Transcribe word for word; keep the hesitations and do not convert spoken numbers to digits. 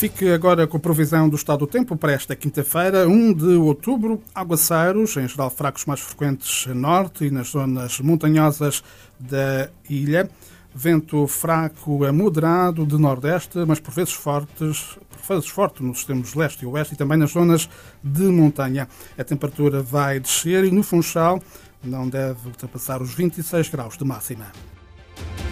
Fique agora com a previsão do estado do tempo para esta quinta-feira, primeiro de outubro. Aguaceiros, em geral fracos mais frequentes a norte e nas zonas montanhosas da ilha. Vento fraco a moderado de nordeste, mas por vezes fortes, por vezes forte nos extremos leste e oeste e também nas zonas de montanha. A temperatura vai descer e no Funchal não deve ultrapassar os vinte e seis graus de máxima.